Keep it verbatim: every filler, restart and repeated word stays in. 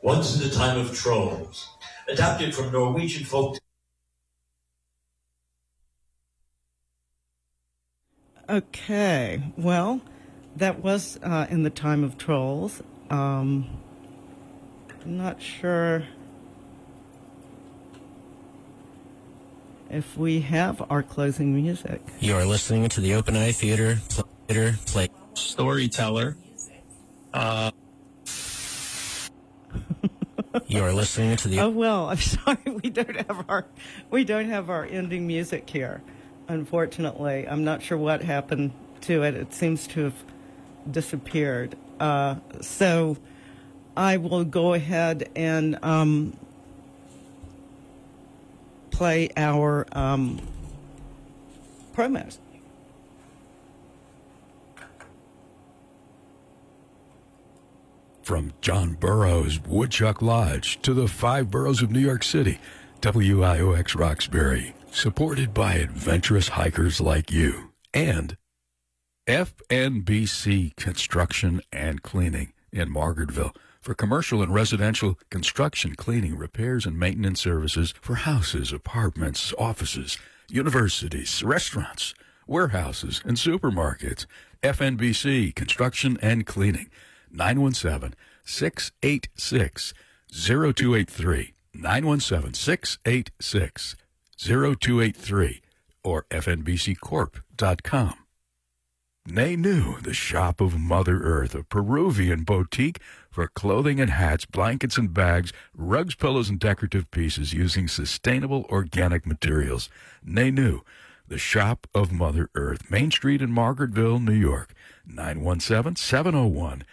Once in the Time of Trolls, adapted from Norwegian folk. Okay, well, that was uh, in the Time of Trolls. Um, I'm not sure if we have our closing music. You are listening to the Open Eye Theater, Theater Play Storyteller. Uh, you are listening to the. Oh well, I'm sorry, we don't have our we don't have our ending music here. Unfortunately, I'm not sure what happened to it. It seems to have disappeared. Uh, so I will go ahead and um, play our um, promos. From John Burroughs' Woodchuck Lodge to the five boroughs of New York City, W I O X Roxbury, supported by adventurous hikers like you, and F N B C Construction and Cleaning in Margaretville for commercial and residential construction, cleaning, repairs, and maintenance services for houses, apartments, offices, universities, restaurants, warehouses, and supermarkets. F N B C Construction and Cleaning, nine one seven, six eight six, zero two eight three, nine one seven, six eight six, zero two eight three, or f n b c corp dot com. Nenu, the shop of Mother Earth, a Peruvian boutique for clothing and hats, blankets and bags, rugs, pillows, and decorative pieces using sustainable organic materials. Nenu, the shop of Mother Earth, Main Street in Margaretville, New York, nine one seven, seven oh one,